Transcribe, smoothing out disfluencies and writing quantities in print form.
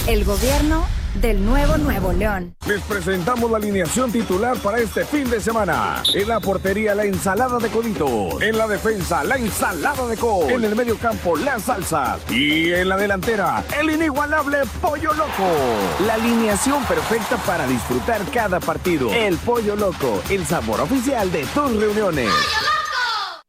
El gobierno del Nuevo León. Les presentamos la alineación titular para este fin de semana. En la portería, la ensalada de coditos. En la defensa, la ensalada de col. En el medio campo, las salsas. Y en la delantera, el inigualable Pollo Loco. La alineación perfecta para disfrutar cada partido. El Pollo Loco, el sabor oficial de tus reuniones.